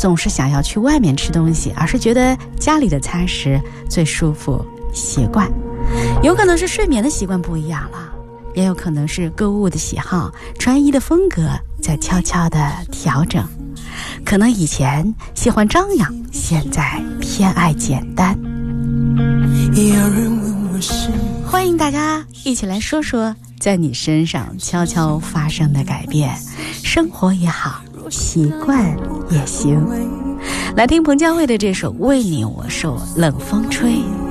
总是想要去外面吃东西，而是觉得家里的餐食最舒服习惯。有可能是睡眠的习惯不一样了，也有可能是购物的喜好、穿衣的风格在悄悄地调整。可能以前喜欢张扬，现在偏爱简单。欢迎大家一起来说说在你身上悄悄发生的改变，生活也好，习惯也行。来听彭佳慧的这首《为你我受冷风吹》。